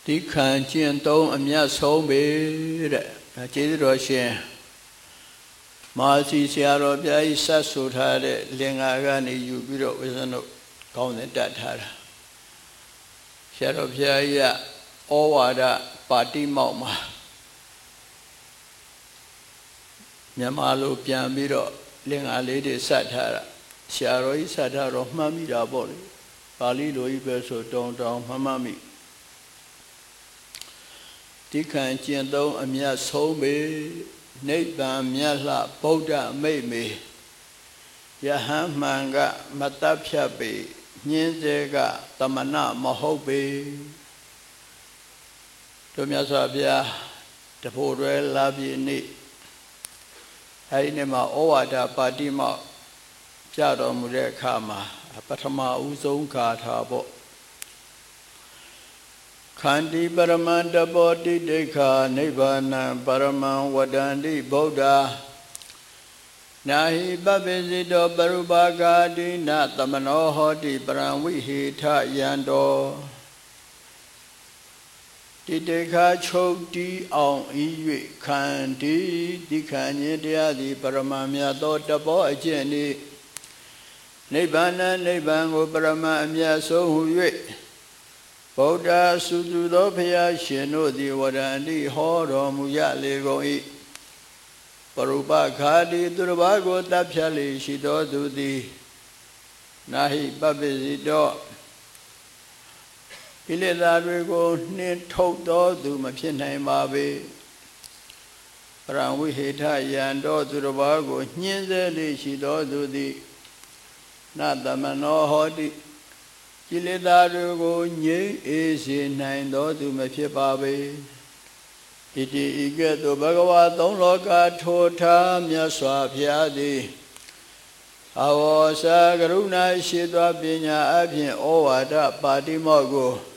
ဒီခံကျင့်သုံးအမြတ်ဆုံးပဲတဲ့ဒါကျေးဇူးတော်ရှင်မာစီဆရာတော်ဘုရားကြီးစတ်ဆိုထားတဲ့လင်္ကာကနေယူပြီးတော့ဝိဇ္ဇနုကောင်းတဲ့တတ်ထားတာဆရာတော်ဘုရားကြီးကဩဝါဒပါတိမောက်မှာမြန်မာလိုပြန်ပြီးတော့လင်္ကာလေးတွေစတ်ထားတာဆရာတော်ကြီးစတ်ထားတော့မှတ်မိတာပေါ့လေပါဠိလိုကြီးပဲဆိုတောင်းမှတ်မိဒီခံကျင့်သုံးအမြတ်ဆုံးပေနိဗ္ဗာန်မြတ်လှဗုဒ္ဓမိတ်မေယဟန်မှန်ကမတတ်ဖြတ်ပေညင်းစေကသမဏမဟုတ်ပေတို့မြတ်စွာဘုရားတဖို့တွဲလာပြည့်နေ့အဲဒီနေ့မှာဩဝါဒပါတိမောက်ကြတော်မူတဲ့အခါမှာပထမဦးဆုံးဂါထာပေါ့ခန္တီပရမန္တပောတိဒိဋ္ဌာနိဗ္ဗာနံပရမံဝဒန္တိဗုဒ္ဓနာဟိပပိစိတောပရုပါဂာတိနသမနောဟောတိပရံဝိဟိထယံတောတိဒိဋ္ဌာချုပ်တီးအောင်ဤ၍ခန္တီဒီခန္ခြင်းတရားသည်ပရမံမြတ်သောတပောအကျင့်ဤနိဗ္ဗာန်နိဗ္ဗာန်ကိုပရမံအမြတ်ဆုံးဟု၍ဗုဒ္ဓစုသူသောဘုရားရှင်တို့သည်ဝရန္တိဟောတော်မူရလေကုန်၏ပရုပခာတိသူတစ်ပါးကိုတပ်ဖြတ်လေရှိသောသူသည်နာဟိပပိစိတောကိလေသာတွေကိုနှင်ထုတ်သောသူမဖြစ်နိုင်ပါပေပရံဝိဟိထယံတောသူတစ်ပါးကိုညှင်းဆဲလေရှိသောသူသည်နသမနောဟောတိကိလေသာတွေကိုငြိမ်းအေးစေနိုင်သောသူမဖြစ်ပါပေဣတိဤကဲ့သို့ဘဂဝါသုံးလောကထိုထားမြတ်စွာဘုရားသည်အဝေါစာကရုဏာရှိသောပညာအဖြင့်ဩဝါဒပါတိမောက်ကို